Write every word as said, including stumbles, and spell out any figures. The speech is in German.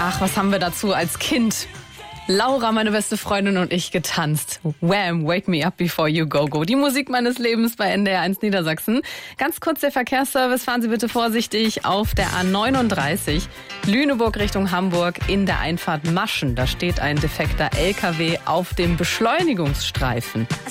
Ach, was haben wir dazu als Kind? Laura, meine beste Freundin, und ich getanzt. Wham, Wake Me Up Before You Go Go. Die Musik meines Lebens bei N D R eins Niedersachsen. Ganz kurz der Verkehrsservice. Fahren Sie bitte vorsichtig auf der A neununddreißig. Lüneburg Richtung Hamburg in der Einfahrt Maschen. Da steht ein defekter L K W auf dem Beschleunigungsstreifen.